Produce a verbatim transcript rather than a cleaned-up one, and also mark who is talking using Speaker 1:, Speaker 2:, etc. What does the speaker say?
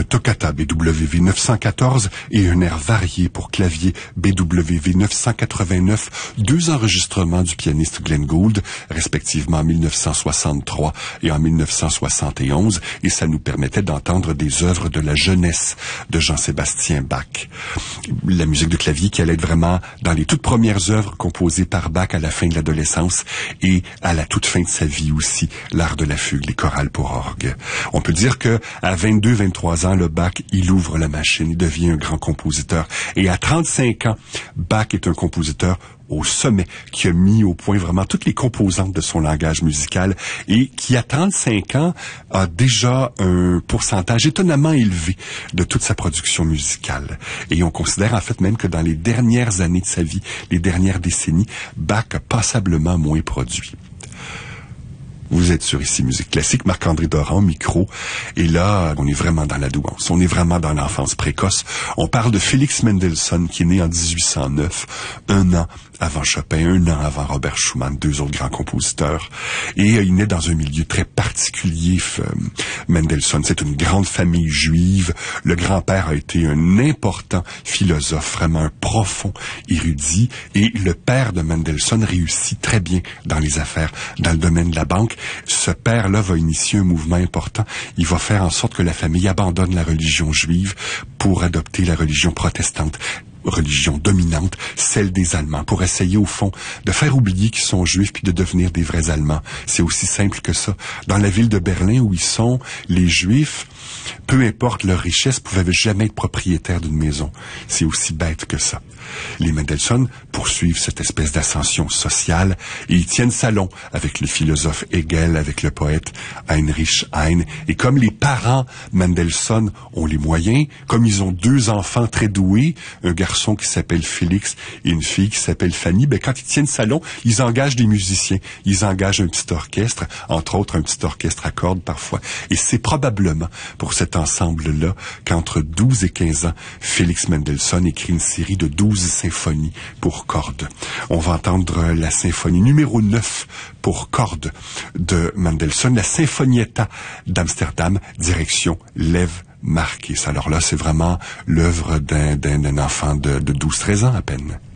Speaker 1: une toccata B W V neuf cent quatorze et un air varié pour clavier B W V neuf cent quatre-vingt-neuf, deux enregistrements du pianiste Glenn Gould, respectivement en mille neuf cent soixante-trois et en mille neuf cent soixante et onze, et ça nous permettait d'entendre des œuvres de la jeunesse de Jean-Sébastien Bach. La musique de clavier qui allait être vraiment dans les toutes premières œuvres composées par Bach à la fin de l'adolescence et à la toute fin de sa vie aussi, l'art de la fugue, les chorales pour orgue. On peut dire que à vingt-deux vingt-trois ans, le Bach, il ouvre la machine, il devient un grand compositeur. Et à trente-cinq ans, Bach est un compositeur au sommet, qui a mis au point vraiment toutes les composantes de son langage musical et qui, à trente-cinq ans, a déjà un pourcentage étonnamment élevé de toute sa production musicale. Et on considère en fait même que dans les dernières années de sa vie, les dernières décennies, Bach a passablement moins produit. Vous êtes sur Ici Musique Classique, Marc-André Doran, micro. Et là, on est vraiment dans la douance. On est vraiment dans l'enfance précoce. On parle de Félix Mendelssohn, qui est né en dix-huit cent neuf, un an avant Chopin, un an avant Robert Schumann, deux autres grands compositeurs. Et euh, il naît dans un milieu très particulier, euh, Mendelssohn. C'est une grande famille juive. Le grand-père a été un important philosophe, vraiment un profond érudit. Et le père de Mendelssohn réussit très bien dans les affaires, dans le domaine de la banque. Ce père-là va initier un mouvement important. Il va faire en sorte que la famille abandonne la religion juive pour adopter la religion protestante, religion dominante, celle des Allemands, pour essayer au fond de faire oublier qu'ils sont juifs puis de devenir des vrais Allemands. C'est aussi simple que ça. Dans la ville de Berlin où ils sont, les Juifs, peu importe leur richesse, pouvaient jamais être propriétaires d'une maison. C'est aussi bête que ça. Les Mendelssohn poursuivent cette espèce d'ascension sociale et ils tiennent salon avec le philosophe Hegel, avec le poète Heinrich Heine. Et comme les parents Mendelssohn ont les moyens, comme ils ont deux enfants très doués, un garçon qui s'appelle Félix et une fille qui s'appelle Fanny, ben quand ils tiennent salon, ils engagent des musiciens. Ils engagent un petit orchestre, entre autres un petit orchestre à cordes parfois. Et c'est probablement pour cet ensemble-là qu'entre douze et quinze ans, Félix Mendelssohn écrit une série de douze symphonies pour cordes. On va entendre la symphonie numéro neuf pour cordes de Mendelssohn, la Sinfonietta d'Amsterdam, direction Lev Marquis. Alors là, c'est vraiment l'œuvre d'un, d'un, d'un enfant de, de douze treize ans à peine.